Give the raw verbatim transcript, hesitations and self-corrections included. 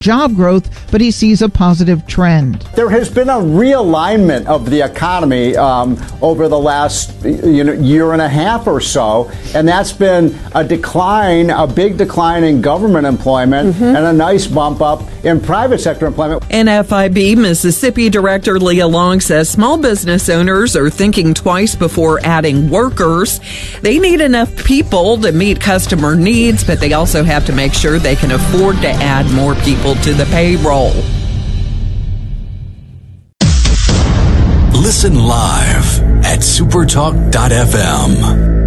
job growth, but he sees a positive trend. There has been a realignment of the economy um, over the last you know, year and a half or so, and that's been a decline, a big decline in government employment, mm-hmm. and a nice bump up in private sector employment. N F I B Mississippi Director Leah Long says small business owners are thinking twice before adding workers. They need enough people to meet customer needs, but they also have to make sure they can afford to add more people to the payroll. Listen live at supertalk dot f m.